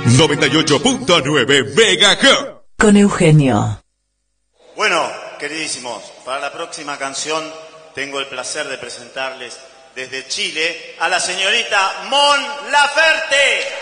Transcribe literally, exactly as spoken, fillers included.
noventa y ocho punto nueve Megahertz. Con Eugenio. Bueno, queridísimos, para la próxima canción tengo el placer de presentarles desde Chile a la señorita Mon Laferte.